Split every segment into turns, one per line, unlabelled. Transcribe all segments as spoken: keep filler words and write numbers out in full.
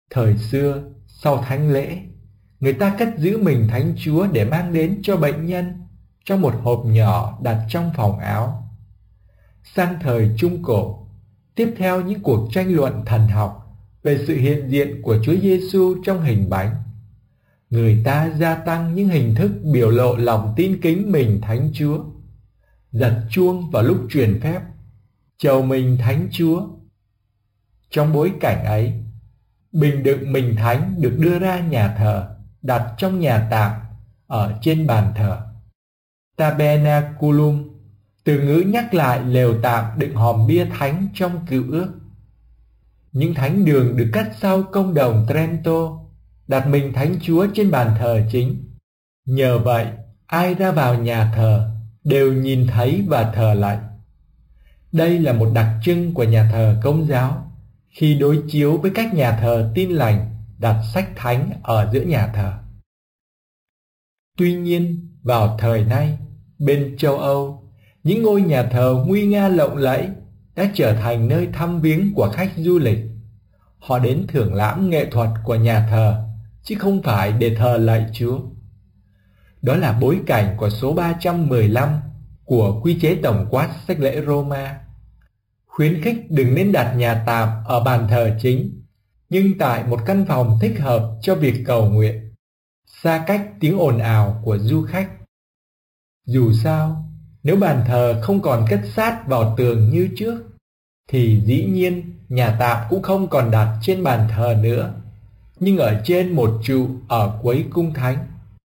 Thời xưa, sau thánh lễ, người ta cất giữ mình Thánh Chúa để mang đến cho bệnh nhân trong một hộp nhỏ đặt trong phòng áo. Sang thời Trung Cổ, tiếp theo những cuộc tranh luận thần học về sự hiện diện của Chúa Giêsu trong hình bánh, người ta gia tăng những hình thức biểu lộ lòng tin kính mình Thánh Chúa, giật chuông vào lúc truyền phép, chầu mình Thánh Chúa. Trong bối cảnh ấy, bình đựng mình thánh được đưa ra nhà thờ, đặt trong nhà tạm ở trên bàn thờ. Tabernaculum, từ ngữ nhắc lại lều tạm đựng hòm bia thánh trong Cựu Ước. Những thánh đường được cất sau công đồng Trento, đặt mình Thánh Chúa trên bàn thờ chính. Nhờ vậy, ai ra vào nhà thờ đều nhìn thấy và thờ lạy. Đây là một đặc trưng của nhà thờ Công giáo khi đối chiếu với các nhà thờ Tin lành đặt sách thánh ở giữa nhà thờ. Tuy nhiên, vào thời nay, bên châu Âu, những ngôi nhà thờ nguy nga lộng lẫy đã trở thành nơi thăm viếng của khách du lịch. Họ đến thưởng lãm nghệ thuật của nhà thờ, chứ không phải để thờ lạy Chúa. Đó là bối cảnh của số ba trăm mười lăm của quy chế tổng quát sách lễ Roma. Khuyến khích đừng nên đặt nhà tạm ở bàn thờ chính, nhưng tại một căn phòng thích hợp cho việc cầu nguyện, xa cách tiếng ồn ào của du khách. Dù sao, nếu bàn thờ không còn cất sát vào tường như trước, thì dĩ nhiên nhà tạm cũng không còn đặt trên bàn thờ nữa, nhưng ở trên một trụ ở cuối cung thánh.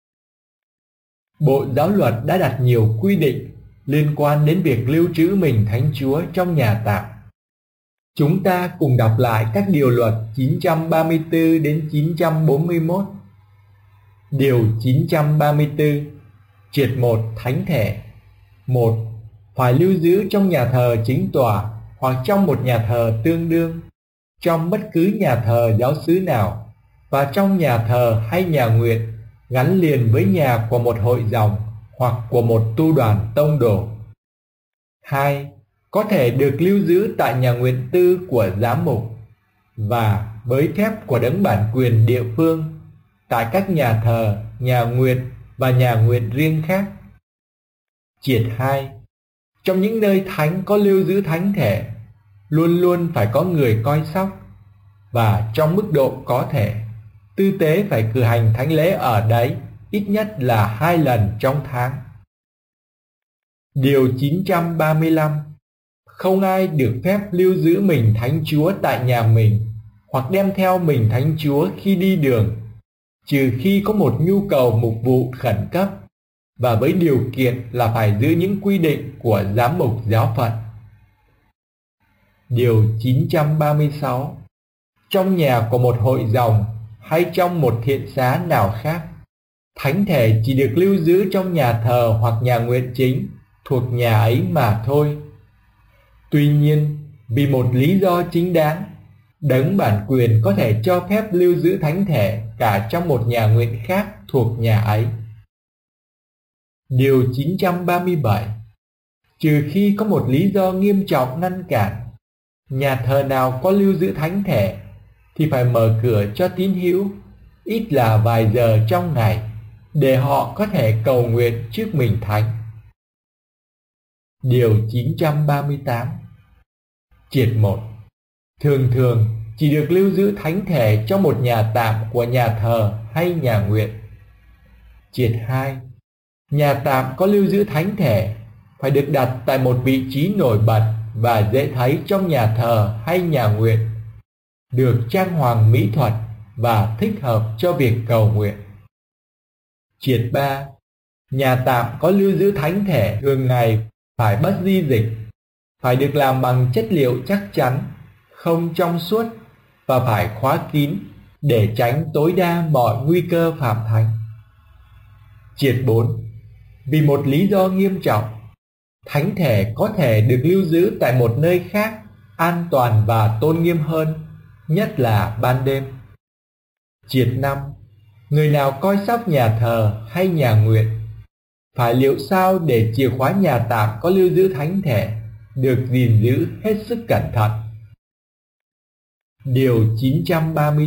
Bộ Giáo luật đã đặt nhiều quy định liên quan đến việc lưu trữ mình Thánh Chúa trong nhà tạm. Chúng ta cùng đọc lại các điều luật chín trăm ba mươi tư đến chín trăm bốn mươi mốt. Điều chín trăm ba mươi tư. Triệt một thánh thể. một. Phải lưu giữ trong nhà thờ chính tòa hoặc trong một nhà thờ tương đương, trong bất cứ nhà thờ giáo xứ nào, và trong nhà thờ hay nhà nguyện gắn liền với nhà của một hội dòng hoặc của một tu đoàn tông đồ. hai. Có thể được lưu giữ tại nhà nguyện tư của giám mục và với phép của đấng bản quyền địa phương tại các nhà thờ, nhà nguyện và nhà nguyện riêng khác. Triệt hai. Trong những nơi thánh có lưu giữ thánh thể, luôn luôn phải có người coi sóc, và trong mức độ có thể, tư tế phải cử hành thánh lễ ở đấy ít nhất là hai lần trong tháng. Điều chín trăm ba mươi lăm. Không ai được phép lưu giữ mình Thánh Chúa tại nhà mình hoặc đem theo mình Thánh Chúa khi đi đường, trừ khi có một nhu cầu mục vụ khẩn cấp, và với điều kiện là phải giữ những quy định của giám mục giáo phận. Điều chín trăm ba mươi sáu. Trong nhà của một hội dòng hay trong một thiện xá nào khác, thánh thể chỉ được lưu giữ trong nhà thờ hoặc nhà nguyện chính thuộc nhà ấy mà thôi. Tuy nhiên, vì một lý do chính đáng, đấng bản quyền có thể cho phép lưu giữ thánh thể cả trong một nhà nguyện khác thuộc nhà ấy. Điều chín trăm ba mươi bảy. Trừ khi có một lý do nghiêm trọng ngăn cản, nhà thờ nào có lưu giữ thánh thể thì phải mở cửa cho tín hữu ít là vài giờ trong ngày để họ có thể cầu nguyện trước mình thánh. Điều chín trăm ba mươi tám. Triệt một. Thường thường chỉ được lưu giữ thánh thể trong một nhà tạm của nhà thờ hay nhà nguyện. Triệt hai. Nhà tạm có lưu giữ thánh thể phải được đặt tại một vị trí nổi bật và dễ thấy trong nhà thờ hay nhà nguyện, được trang hoàng mỹ thuật và thích hợp cho việc cầu nguyện. Triệt ba. Nhà tạm có lưu giữ thánh thể thường ngày phải bất di dịch, phải được làm bằng chất liệu chắc chắn, không trong suốt và phải khóa kín để tránh tối đa mọi nguy cơ phạm thánh. Triệt bốn. Vì một lý do nghiêm trọng, thánh thể có thể được lưu giữ tại một nơi khác an toàn và tôn nghiêm hơn, nhất là ban đêm. Triệt năm. Người nào coi sóc nhà thờ hay nhà nguyện phải liệu sao để chìa khóa nhà tạm có lưu giữ thánh thể được gìn giữ hết sức cẩn thận. Điều chín trăm ba mươi